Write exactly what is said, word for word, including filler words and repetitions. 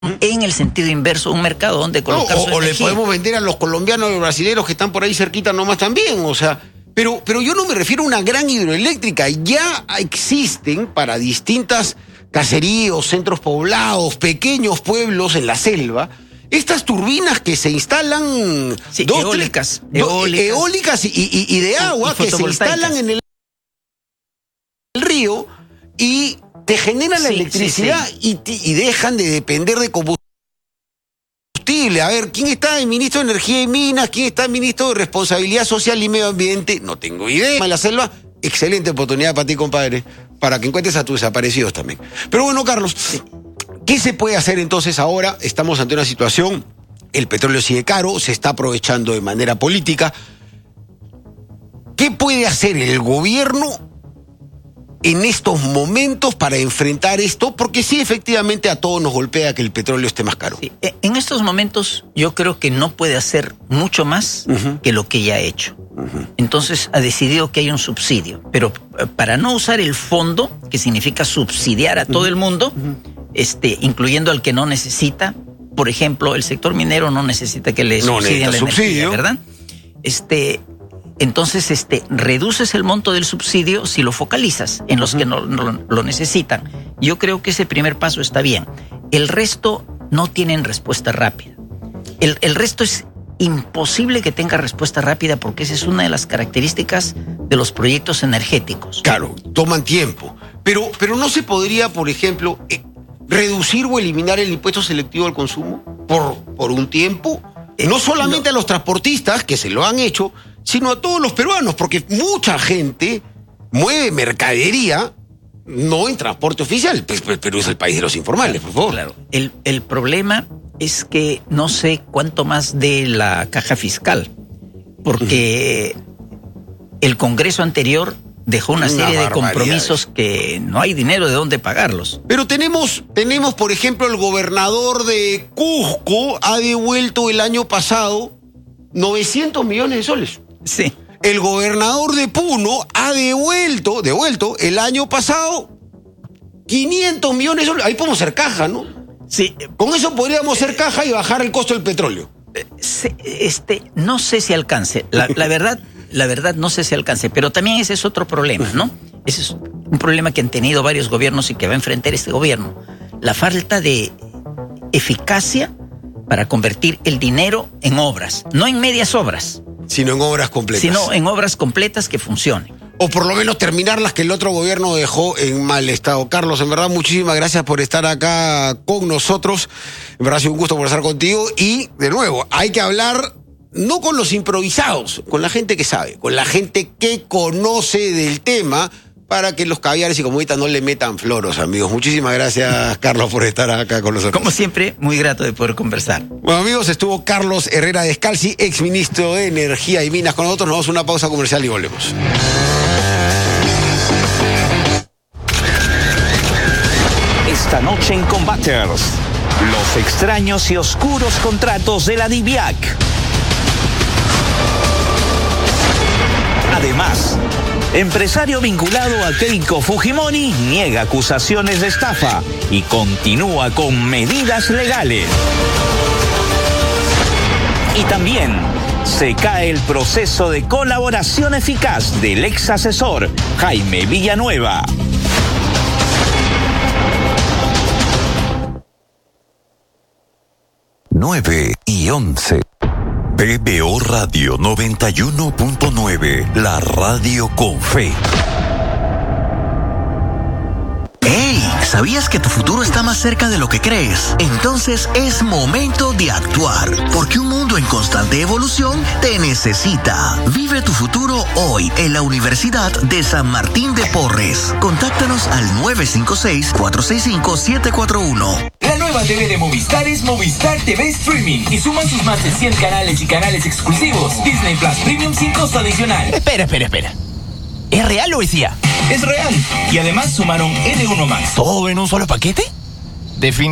en el sentido inverso, un mercado donde colocar no, su o, o le energía. podemos vender a los colombianos y brasileños que están por ahí cerquita nomás también, o sea, pero, pero yo no me refiero a una gran hidroeléctrica, ya existen para distintas caseríos, centros poblados, pequeños pueblos en la selva, estas turbinas que se instalan... Sí, dos, eólicas, tres, eólicas. Eólicas y, y, y de agua y que se instalan en el, el río y te generan la Sí, electricidad sí, sí. Y, y dejan de depender de combustible. A ver, ¿quién está el ministro de Energía y Minas? ¿Quién está el ministro de Responsabilidad Social y Medio Ambiente? No tengo idea. En la selva, excelente oportunidad para ti, compadre, para que encuentres a tus desaparecidos también. Pero bueno, Carlos, ¿qué se puede hacer entonces ahora? Estamos ante una situación, el petróleo sigue caro, se está aprovechando de manera política. ¿Qué puede hacer el gobierno en estos momentos para enfrentar esto? Porque sí, efectivamente a todos nos golpea que el petróleo esté más caro. Sí, en estos momentos yo creo que no puede hacer mucho más uh-huh. que lo que ya ha hecho. Uh-huh. Entonces ha decidido que hay un subsidio, pero para no usar el fondo, que significa subsidiar a todo uh-huh. el mundo, uh-huh. este, incluyendo al que no necesita, por ejemplo, el sector minero no necesita que le no subsidien la subsidio. energía, ¿verdad? Este... Entonces, este, reduces el monto del subsidio si lo focalizas en los uh-huh. que no, no lo necesitan. Yo creo que ese primer paso está bien. El resto no tienen respuesta rápida. El, el resto es imposible que tenga respuesta rápida porque esa es una de las características de los proyectos energéticos. Claro, toman tiempo. Pero, pero no se podría, por ejemplo, eh, reducir o eliminar el impuesto selectivo al consumo por, por un tiempo. Eh, no solamente no. a los transportistas, que se lo han hecho, sino a todos los peruanos, porque mucha gente mueve mercadería no en transporte oficial. Pues, pues, Perú es el país de los informales, por favor. Claro, el, el problema es que no sé cuánto más de la caja fiscal, porque uh-huh. el Congreso anterior dejó una serie una de compromisos que no hay dinero de dónde pagarlos. Pero tenemos, tenemos, por ejemplo, el gobernador de Cusco ha devuelto el año pasado novecientos millones de soles. Sí. El gobernador de Puno ha devuelto, devuelto el año pasado quinientos millones de soles. Ahí podemos hacer caja, ¿no? Sí. Con eso podríamos hacer caja y bajar el costo del petróleo. Este, no sé si alcance. La, la verdad, la verdad no sé si alcance, pero también ese es otro problema, ¿no? Ese es un problema que han tenido varios gobiernos y que va a enfrentar este gobierno. La falta de eficacia para convertir el dinero en obras, no en medias obras. Sino en obras completas. Sino en obras completas que funcionen. O por lo menos terminar las que el otro gobierno dejó en mal estado. Carlos, en verdad, muchísimas gracias por estar acá con nosotros. En verdad ha sido un gusto conversar contigo. Y, de nuevo, hay que hablar no con los improvisados, con la gente que sabe, con la gente que conoce del tema, para que los caviares y comunistas no le metan floros, amigos. Muchísimas gracias, Carlos, por estar acá con nosotros. Como siempre, muy grato de poder conversar. Bueno, amigos, estuvo Carlos Herrera Descalzi, exministro de Energía y Minas, con nosotros. Nos vamos a una pausa comercial y volvemos. Esta noche en Combaters, los extraños y oscuros contratos de la DIVIAC. Además, empresario vinculado a Keiko Fujimori niega acusaciones de estafa y continúa con medidas legales. Y también se cae el proceso de colaboración eficaz del ex asesor Jaime Villanueva. nueve y once. B B O Radio noventa y uno punto nueve, la radio con fe. ¡Hey! ¿Sabías que tu futuro está más cerca de lo que crees? Entonces es momento de actuar, porque un mundo en constante evolución te necesita. Vive tu futuro hoy en la Universidad de San Martín de Porres. Contáctanos al nueve cinco seis, cuatro seis cinco, siete cuatro uno. La nueva T V de Movistar es Movistar T V Streaming y suman sus más de cien canales y canales exclusivos. Disney Plus Premium sin costo adicional. Espera, espera, espera. ¿Es real o es I A? Es real. Y además sumaron N uno Max. ¿Todo en un solo paquete? Definitivamente.